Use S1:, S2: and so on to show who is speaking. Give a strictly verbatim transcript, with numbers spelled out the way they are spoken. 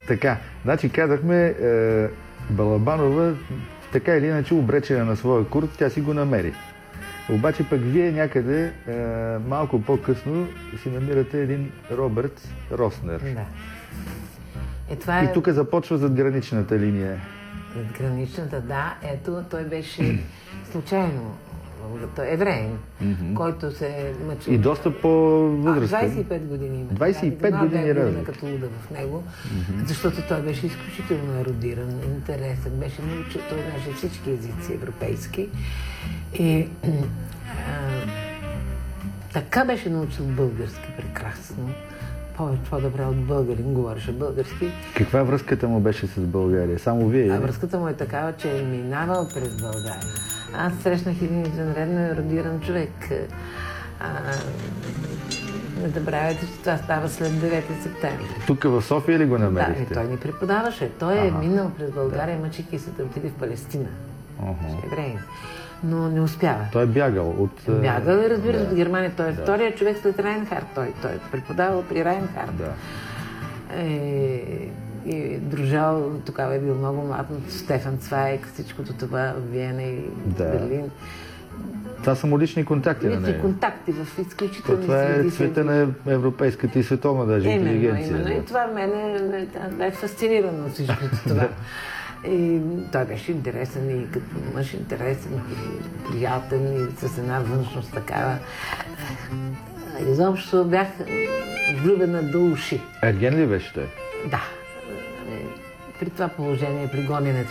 S1: Така, значи казахме, е, Балабанова така или иначе обречена на своя курт, тя си го намери. Обаче пък вие някъде е, малко по-късно си намирате един Робърт Роснер.
S2: Да. Е, това е...
S1: И тук започва задграничната линия.
S2: Задграничната, да. Ето, той беше случайно. Той е евреин, mm-hmm. който се мъчи.
S1: И доста по-възрастен.
S2: двайсет и пет години има.
S1: двайсет и пет години разлика.
S2: Като луда в него, mm-hmm. защото той беше изключително ерудиран, интересен, беше научил, той знаеше всички езици европейски. И а, така беше научил български прекрасно. Повече по-добре от българин, говореше български.
S1: Каква връзката му беше с България? Само вие?
S2: А връзката му е такава, че е минавал през България. Аз срещнах един извънредно ерудиран човек. А, не забравяйте, че това става след девети септември.
S1: Тук в София ли го намерихте?
S2: Да, и той ни преподаваше. Той е ага. минал през България, да. мъчейки се да отиде в Палестина. Ага. Евреин. Но не успява.
S1: Той е бягал от...
S2: Бягал и разбира се да. от Германия. Той е да. вторият човек след Райнхард. Той, той е преподавал при Райнхард. Да. Е... И дружал, тогава е бил много млад, Стефан Цвайк, всичкото това в Виена и да. Берлин.
S1: Това са му лични контакти на нея.
S2: Контакти в изключителни
S1: това е цвета на европейската и световна даже
S2: именно,
S1: интелигенция.
S2: Именно, и това мене е фасцинирано от всичкото това. И той беше интересен и като мъж интересен, и приятен, и с една външност такава. Изобщо бях влюбена до уши.
S1: Ерген ли беше той?
S2: Да. При това положение, при гоненето